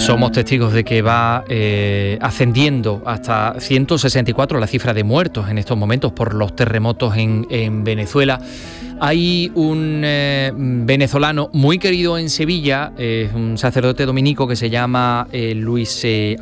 somos testigos de que va ascendiendo hasta 164 la cifra de muertos en estos momentos por los terremotos en Venezuela. Hay un venezolano muy querido en Sevilla, un sacerdote dominico que se llama Luis